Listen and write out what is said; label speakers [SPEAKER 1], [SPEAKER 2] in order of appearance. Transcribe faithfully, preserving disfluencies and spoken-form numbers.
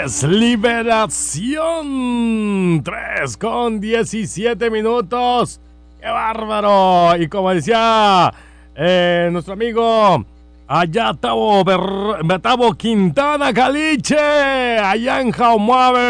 [SPEAKER 1] es Liberación. Tres con diecisiete minutos. ¡Qué bárbaro! Y como decía eh, nuestro amigo allá Tavo, Ber... Tavo Quintana Caliche, allá en Jaumabe,